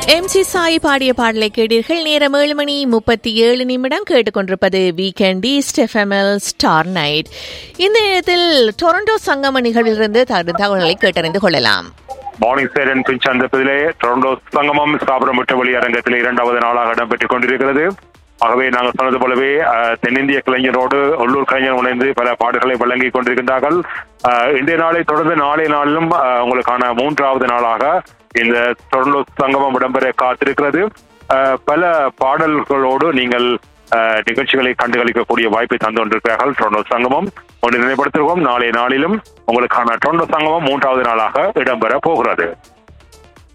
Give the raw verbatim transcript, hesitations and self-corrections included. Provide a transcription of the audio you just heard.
M C Sai பாடிய பாடலை கேட்டீர்கள். நேரம் ஏழு மணி முப்பத்தி ஏழு நிமிடம். கேட்டுக்கொண்டிருப்பது வீக்கெண்ட் ஈஸ்ட் எஃப்எம்எல் ஸ்டார் நைட். இந்த நேரத்தில் டொரண்டோ சங்கம நிகழ்விலிருந்து தகவல்களை கேட்டறிந்து கொள்ளலாம். மார்னிங் சேரன் பின் சந்தர்ப்பத்திலே டொரண்டோ சங்கமம் ஸ்தாபனம் விட்டவெளி அரங்கத்தில் இரண்டாவது நாளாக இடம்பெற்றுக் கொண்டிருக்கிறது. ஆகவே நாங்கள் சொன்னது போலவே தென்னிந்திய கலைஞரோடு உள்ளூர் கலைஞர் இணைந்து பல பாடுகளை வழங்கி கொண்டிருக்கின்றார்கள். இன்றைய நாளை தொடர்ந்து நாளைய நாளிலும் உங்களுக்கான மூன்றாவது நாளாக இந்த டொரண்டோ சங்கமம் இடம்பெற காத்திருக்கிறது. பல பாடல்களோடு நீங்கள் நிகழ்ச்சிகளை கண்டுகளிக்கக்கூடிய வாய்ப்பை தந்து கொண்டிருக்கிறார்கள். டொரண்டோ சங்கமம் ஒன்று நினைப்படுத்திருக்கோம். நாளைய நாளிலும் உங்களுக்கான டொரண்டோ சங்கமம் மூன்றாவது நாளாக இடம்பெற போகிறது.